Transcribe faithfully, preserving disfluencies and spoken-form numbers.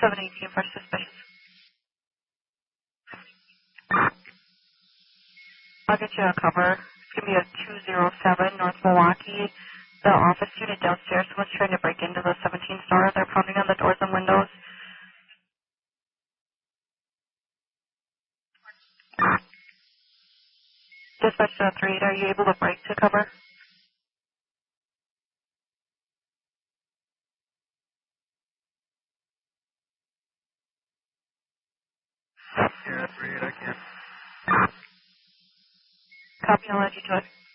seven eighteen for suspicious. I'll get you a cover. It's going to be a two zero seven North Milwaukee. The office unit downstairs was trying to break into the seventeen store. They're pounding on the doors and windows. Dispatch to three eight, are you able to break to cover? Yeah, three eight, I can't. Copy, I'll add you to it.